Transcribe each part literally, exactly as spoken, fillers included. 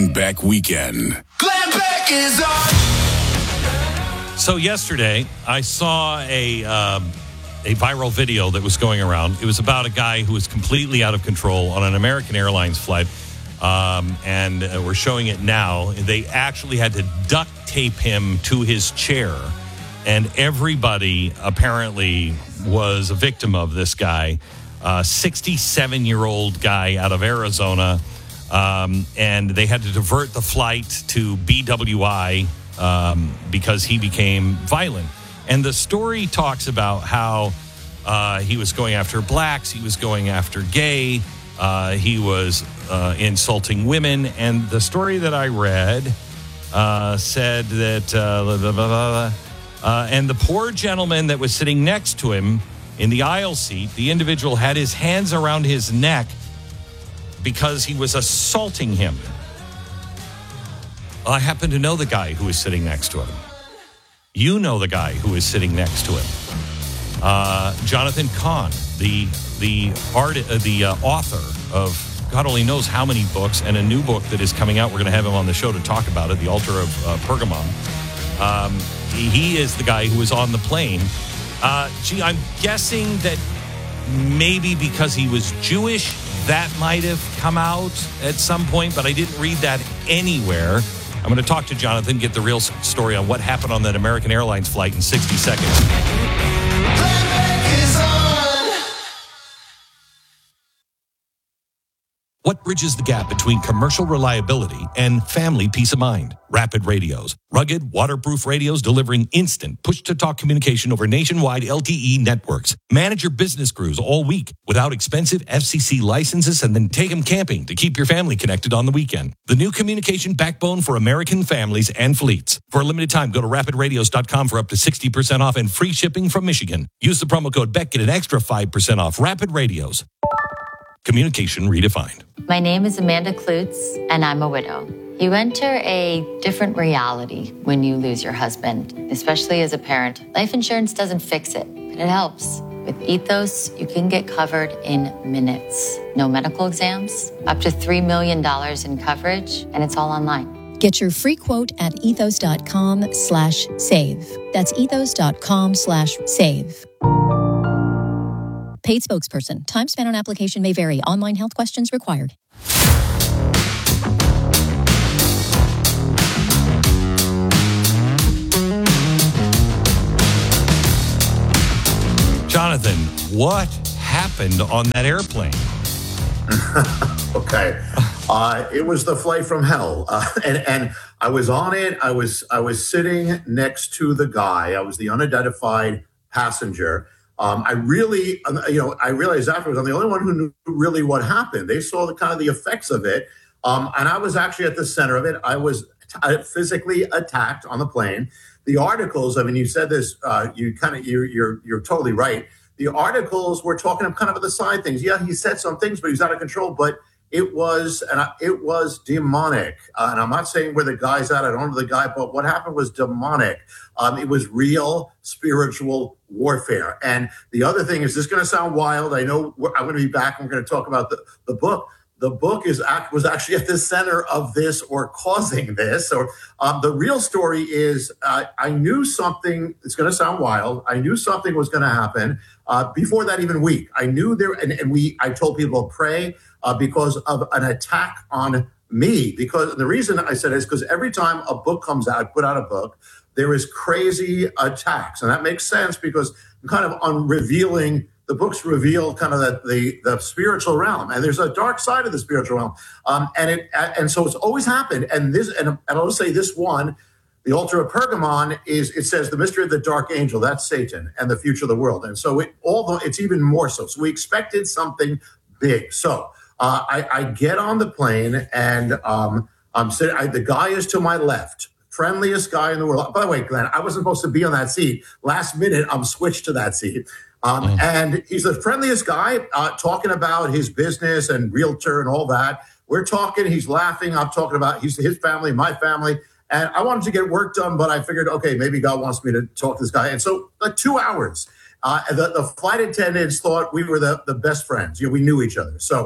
Glenn Beck Weekend. Glenn Beck is on. So yesterday, I saw a uh, a viral video that was going around. It was about a guy who was completely out of control on an American Airlines flight, um, and uh, we're showing it now. They actually had to duct tape him to his chair, and everybody apparently was a victim of this guy. Uh, sixty-seven-year-old guy out of Arizona, um, and they had to divert the flight to B W I um, because he became violent. And the story talks about how uh, he was going after blacks, he was going after gay, uh, he was uh, insulting women. And the story that I read uh, said that, uh, blah, blah, blah, blah, uh, and the poor gentleman that was sitting next to him in the aisle seat, the individual had his hands around his neck because he was assaulting him. I happen to know the guy who was sitting next to him. You know the guy who is sitting next to him. Uh, Jonathan Cahn, the the art, uh, the uh, author of God only knows how many books, and a new book that is coming out. We're going to have him on the show to talk about it, The Altar of uh, Pergamon. Um, he, he is the guy who was on the plane. Uh, gee, I'm guessing that maybe because he was Jewish, that might have come out at some point, but I didn't read that anywhere. I'm going to talk to Jonathan, get the real story on what happened on that American Airlines flight in sixty seconds. What bridges the gap between commercial reliability and family peace of mind? Rapid Radios. Rugged, waterproof radios delivering instant push-to-talk communication over nationwide L T E networks. Manage your business crews all week without expensive F C C licenses, and then take them camping to keep your family connected on the weekend. The new communication backbone for American families and fleets. For a limited time, go to rapid radios dot com for up to sixty percent off and free shipping from Michigan. Use the promo code Beck, get an extra five percent off. Rapid Radios. Communication redefined. My name is Amanda Klutz, and I'm a widow. You enter a different reality when you lose your husband, especially as a parent. Life insurance doesn't fix it, but it helps. With Ethos, you can get covered in minutes. No medical exams, up to three million dollars in coverage, and it's all online. Get your free quote at ethos.com slash save. That's ethos.com slash save. Paid spokesperson. Time spent on application may vary. Online health questions required. Jonathan, what happened on that airplane? Okay. Uh, it was the flight from hell. Uh, and, and I was on it. I was, I was sitting next to the guy. I was the unidentified passenger. Um, I really, you know, I realized afterwards I'm the only one who knew really what happened. They saw the kind of the effects of it. Um, and I was actually at the center of it. I was t- physically attacked on the plane. The articles, I mean, you said this, uh, you kind of, you're, you're, you're totally right. The articles were talking kind of of the side things. Yeah, he said some things, but he's out of control. But it was, and I, it was demonic. Uh, and I'm not saying where the guy's at. I don't know the guy, but what happened was demonic. Um, it was real spiritual warfare. And the other thing is, this is going to sound wild. I know we're, I'm going to be back and we're going to talk about the, the book. The book is act, was actually at the center of this or causing this. Or um, the real story is uh, I knew something, it's going to sound wild. I knew something was going to happen uh, before that even week. I knew there, and, and we, I told people to pray uh, because of an attack on me. Because the reason I said it is because every time a book comes out, I put out a book, there is crazy attacks. And that makes sense because I'm kind of on revealing, the books reveal kind of the, the, the spiritual realm. And there's a dark side of the spiritual realm. Um, and it and so it's always happened. And this, and, and I'll say this one, the altar of Pergamon is, it says the mystery of the dark angel, that's Satan, and the future of the world. And so it, although it's even more so. So we expected something big. So uh, I, I get on the plane and um, I'm sitting, I, the guy is to my left. Friendliest guy in the world. By the way, Glenn, I wasn't supposed to be on that seat. Last minute, I'm switched to that seat. Um, oh. And he's the friendliest guy, uh, talking about his business and realtor and all that. We're talking, he's laughing. I'm talking about he's his family, my family. And I wanted to get work done, but I figured, okay, maybe God wants me to talk to this guy. And so like two hours, uh, the, the flight attendants thought we were the, the best friends. You know, we knew each other. So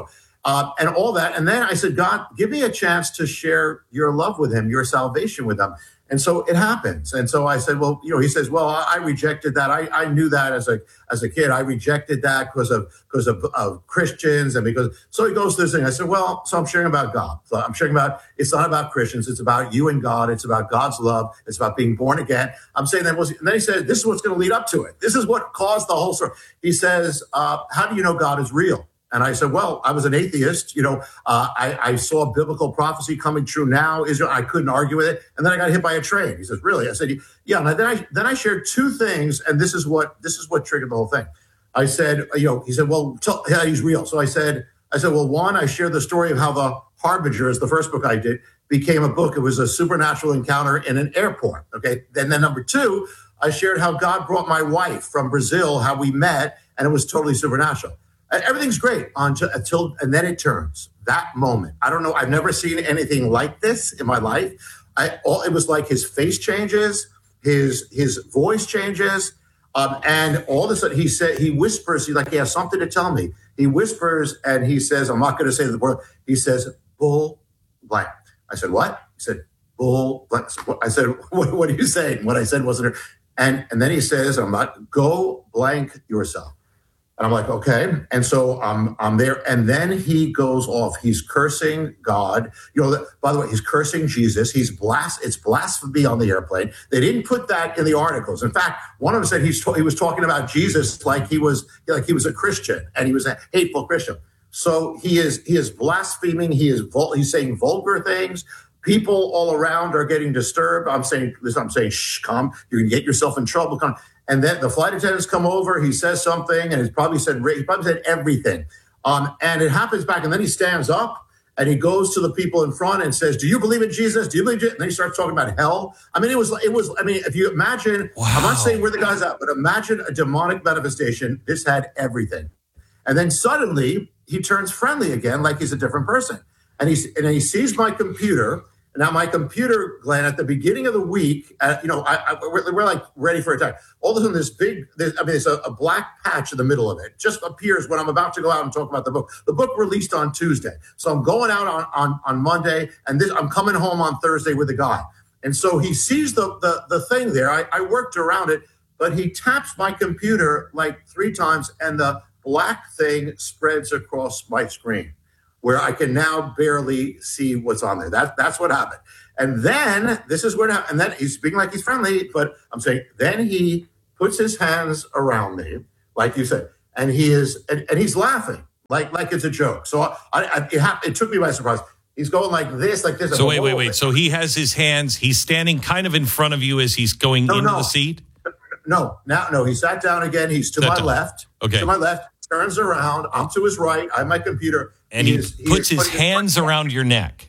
uh, and all that. And then I said, God, give me a chance to share your love with him, your salvation with him. And so it happens. And so I said, well, you know, he says, well, I, I rejected that. I, I knew that as a as a kid. I rejected that because of because of, of Christians and because. So he goes to this thing. I said, well, so I'm sharing about God. So I'm sharing about it's not about Christians. It's about you and God. It's about God's love. It's about being born again. I'm saying that was. And then he said, this is what's going to lead up to it. This is what caused the whole story. He says, uh, how do you know God is real? And I said, well, I was an atheist. You know, uh, I, I saw biblical prophecy coming true now. Israel, I couldn't argue with it. And then I got hit by a train. He says, really? I said, yeah. And then I then I shared two things, and this is what this is what triggered the whole thing. I said, you know, he said, well, tell, yeah, he's real. So I said, I said, well, one, I shared the story of how the Harbinger, is the first book I did, became a book. It was a supernatural encounter in an airport. Okay. And then number two, I shared how God brought my wife from Brazil, how we met, and it was totally supernatural. And everything's great until, until, and then it turns that moment. I don't know. I've never seen anything like this in my life. I, all, it was like his face changes, his, his voice changes. Um, and all of a sudden he said, he whispers, he's like, he has something to tell me. He whispers and he says, I'm not going to say the word. He says, bull blank. I said, what? He said, bull blank. I said, what, what are you saying? What I said wasn't, and, and then he says, I'm not, go blank yourself. And I'm like, okay. And so I'm I'm there. And then he goes off. He's cursing God. You know, by the way, he's cursing Jesus. He's blas- It's blasphemy on the airplane. They didn't put that in the articles. In fact, one of them said he's he was talking about Jesus like he was like he was a Christian and he was a hateful Christian. So he is he is blaspheming. He is vul- he's saying vulgar things. People all around are getting disturbed. I'm saying, listen, I'm saying, shh, come. You're gonna get yourself in trouble. Come. And then the flight attendants come over. He says something, and he's probably said he probably said everything. Um, and it happens back, and then he stands up and he goes to the people in front and says, "Do you believe in Jesus? Do you believe?" Jesus? And then he starts talking about hell. I mean, it was it was. I mean, if you imagine, wow. I'm not saying where the guy's at, but imagine a demonic manifestation. This had everything, and then suddenly he turns friendly again, like he's a different person, and he's and he sees my computer. Now, my computer, Glenn, at the beginning of the week, uh, you know, I, I, we're, we're like ready for attack. All of a sudden, this big, this, I mean, there's a, a black patch in the middle of it. Just appears when I'm about to go out and talk about the book. The book released on Tuesday. So I'm going out on, on, on Monday, and this, I'm coming home on Thursday with the guy. And so he sees the, the, the thing there. I, I worked around it, but he taps my computer like three times, and the black thing spreads across my screen, where I can now barely see what's on there. That, that's what happened. And then, this is what happened. And then he's speaking like he's friendly, but I'm saying, then he puts his hands around me, like you said, and he is, and, and he's laughing, like like it's a joke. So I, I, it, happened, it took me by surprise. He's going like this, like this. So wait, wait, wait. So he has his hands, he's standing kind of in front of you as he's going no, into no. the seat? No, now, no, he sat down again. He's to sat my down. left. Okay. To my left, turns around. I'm to his right. I have my computer. And he, he is, puts he his hands around your neck.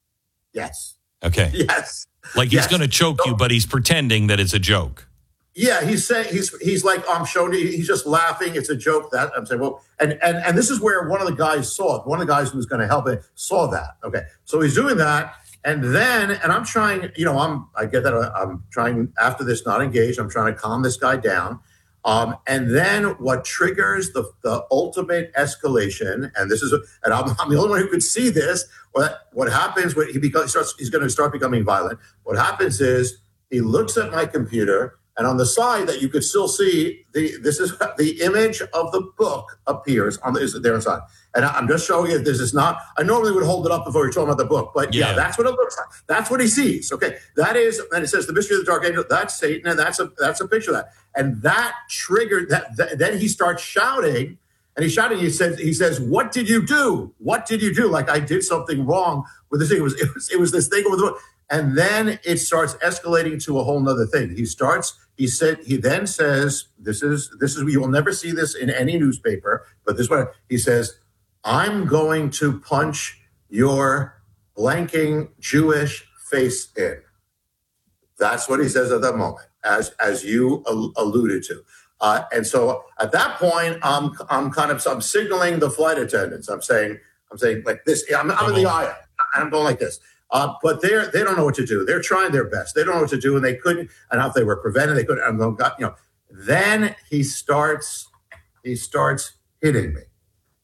Yes. Okay. Yes. Like he's yes. going to choke so, you, but he's pretending that it's a joke. Yeah, he's saying he's he's like I'm showing you. He's just laughing. It's a joke. That I'm saying. Well, and and and this is where one of the guys saw it. One of the guys who was going to help it saw that. Okay, so he's doing that, and then and I'm trying. You know, I'm I get that I'm trying after this not engage. I'm trying to calm this guy down. Um, and then what triggers the, the ultimate escalation, and this is, a, and I'm, I'm the only one who could see this. What what happens when he becomes, starts, he's going to start becoming violent. What happens is he looks at my computer, and on the side that you could still see the this is the image of the book appears on the is there inside. And I'm just showing you this is not. I normally would hold it up before we talking about the book, but yeah. yeah, that's what it looks like. That's what he sees. Okay, that is, and it says the mystery of the dark angel. That's Satan, and that's a that's a picture of that. And that triggered that. that then he starts shouting, and he's shouting. He says, "He says, what did you do? What did you do? Like I did something wrong with this thing. It was it was it was this thing over the book." And then it starts escalating to a whole nother thing. He starts. He said. He then says, "This is this is. You will never see this in any newspaper, but this one." He says, "I'm going to punch your blanking Jewish face in." That's what he says at that moment, as as you al- alluded to. Uh, and so at that point, I'm I'm kind of I'm signaling the flight attendants. I'm saying I'm saying like this. I'm, I'm in the aisle. I'm going like this. Uh, but they're they don't know what to do. They're trying their best. They don't know what to do, and they couldn't. And if they were prevented, they couldn't. I'm going, you know. Then he starts he starts hitting me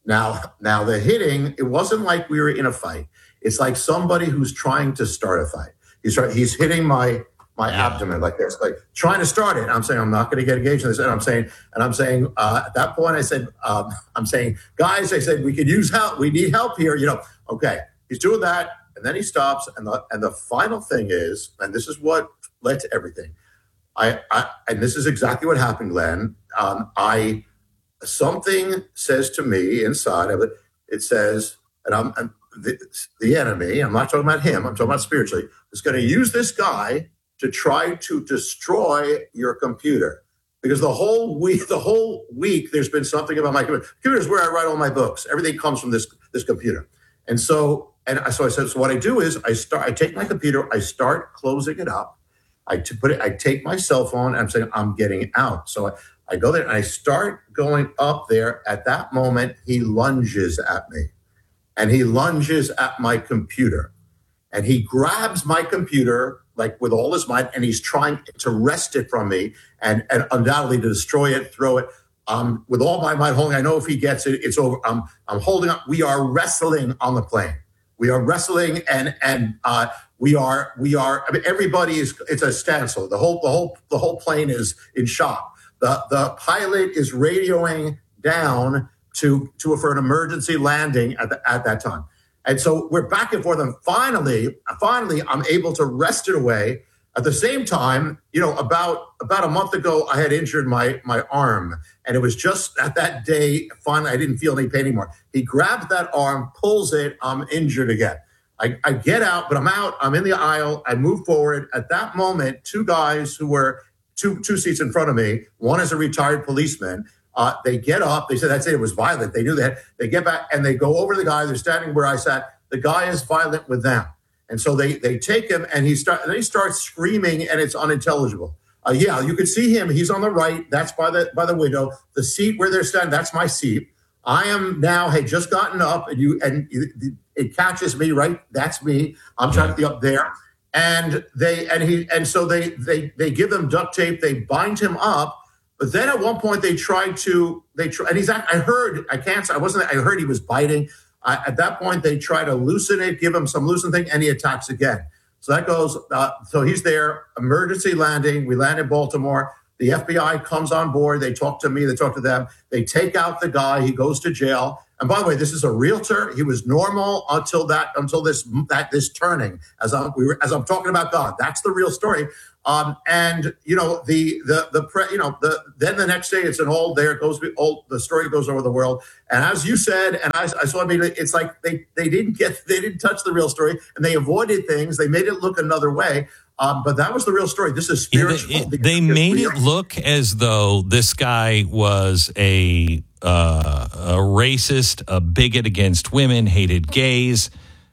Now, now the hitting, it wasn't like we were in a fight. It's like somebody who's trying to start a fight. He's trying, he's hitting my my yeah. abdomen like this, like trying to start it. And I'm saying, I'm not going to get engaged in this. And I'm saying, and I'm saying, uh, at that point, I said, um, I'm saying, guys, I said, we could use help. We need help here. You know, okay. He's doing that. And then he stops. And the, and the final thing is, and this is what led to everything. I, I and this is exactly what happened, Glenn. Um, I, something says to me inside of it, it says, and I'm, and the, the enemy, I'm not talking about him, I'm talking about spiritually, is going to use this guy to try to destroy your computer. Because the whole week, the whole week, there's been something about my computer. Computer is where I write all my books. Everything comes from this, this computer. And so, and so I said, so what I do is I start, I take my computer, I start closing it up. I to put it, I take my cell phone and I'm saying, I'm getting out. So I, I go there and I start going up there. At that moment, he lunges at me and he lunges at my computer and he grabs my computer like with all his might, and he's trying to wrest it from me and, and undoubtedly to destroy it, throw it. Um, with all my might holding, I know if he gets it, it's over. Um, I'm holding up. We are wrestling on the plane. We are wrestling, and and uh, we are we are. I mean, everybody is. It's a standstill. The whole the whole the whole plane is in shock. The the pilot is radioing down to to for an emergency landing at the, at that time. And so we're back and forth. And finally, finally, I'm able to wrest it away. At the same time, you know, about about a month ago, I had injured my my arm. And it was just at that day, finally, I didn't feel any pain anymore. He grabs that arm, pulls it, I'm injured again. I, I get out, but I'm out. I'm in the aisle. I move forward. At that moment, two guys who were two two seats in front of me, one is a retired policeman. Uh, they get up. They said, that's it. It was violent. They knew that. They get back and they go over to the guy. They're standing where I sat. The guy is violent with them. And so they they take him and he start, and he starts screaming and it's unintelligible. Uh, yeah, you can see him. He's on the right. That's by the by the window. The seat where they're standing, that's my seat. I am now, had just gotten up and you and it, it catches me, right? That's me. I'm trying to be up there. And they and he and so they they they give him duct tape, they bind him up. But then at one point they tried to, they try, and he's, I heard, I can't, I wasn't, I heard he was biting. Uh, at that point, they try to loosen it, give him some loosen thing, and he attacks again. So that goes, uh, so he's there, emergency landing. We land in Baltimore. The F B I comes on board. They talk to me, they talk to them. They take out the guy. He goes to jail. And by the way, this is a realtor. He was normal until that, until this, that, this turning. As I'm, we were, as I'm talking about God, that's the real story. Um, and you know the the the pre, you know the then the next day it's an old there it goes old the story goes over the world, and as you said, and I, I saw I mean it's like they they didn't get they didn't touch the real story, and they avoided things, they made it look another way, um, but that was the real story. This is spiritual. Yeah, they, they made real. It look as though this guy was a uh, a racist, a bigot against women, hated gays.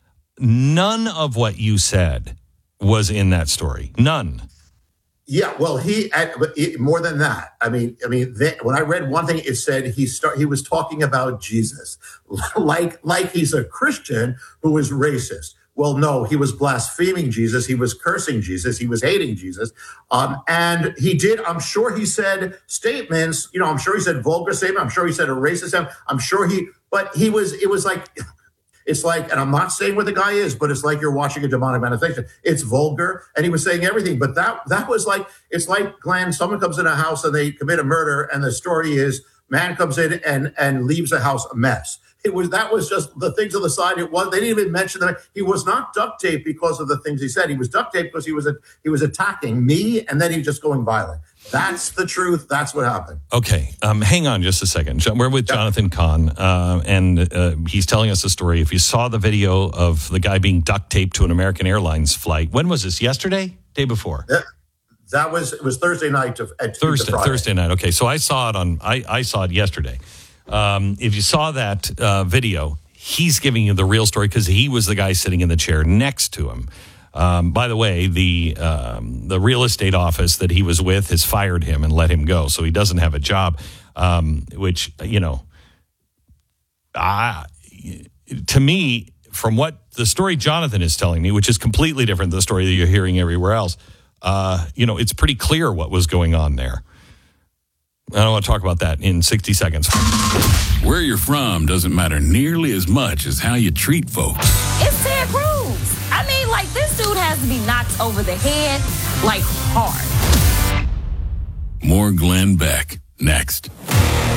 None of what you said was in that story. None. Yeah, well, he but it, more than that. I mean, I mean, they, when I read one thing, it said he start he was talking about Jesus, like like he's a Christian who is racist. Well, no, he was blaspheming Jesus, he was cursing Jesus, he was hating Jesus, um, and he did. I'm sure he said statements. You know, I'm sure he said vulgar statement. I'm sure he said a racist statement. I'm sure he, but he was. It was like. It's like, and I'm not saying what the guy is, but it's like you're watching a demonic manifestation. It's vulgar, and he was saying everything. But that that was like, it's like, Glenn, someone comes in a house and they commit a murder, and the story is man comes in and and leaves the house a mess. It was that was just the things on the side. It was they didn't even mention that he was not duct taped because of the things he said. He was duct taped because he was a, he was attacking me, and then he was just going violent. That's the truth. That's what happened. Okay. Um, hang on just a second. We're with Jonathan Cahn, uh, and uh, he's telling us a story. If you saw the video of the guy being duct taped to an American Airlines flight, when was this? Yesterday? Day before? That, that was, it was Thursday night to, at Thursday, to Thursday night. Okay. So I saw it on, I, I saw it yesterday. Um, if you saw that uh, video, he's giving you the real story because he was the guy sitting in the chair next to him. Um, by the way, the um, the real estate office that he was with has fired him and let him go, so he doesn't have a job. Um, which you know, uh, to me, from what the story Jonathan is telling me, which is completely different than the story that you're hearing everywhere else, uh, you know, it's pretty clear what was going on there. I don't want to talk about that in sixty seconds. Where you're from doesn't matter nearly as much as how you treat folks. It's Ted Cruz. I mean, like, this dude has to be knocked over the head, like, hard. More Glenn Beck, next.